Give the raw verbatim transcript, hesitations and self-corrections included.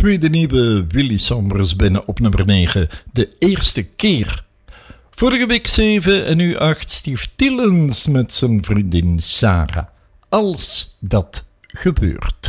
tweede nieuwe Willy Sombers binnen op nummer negen. De eerste keer. Vorige week zeven en nu acht Steve Tillens met zijn vriendin Sarah. Als dat gebeurt.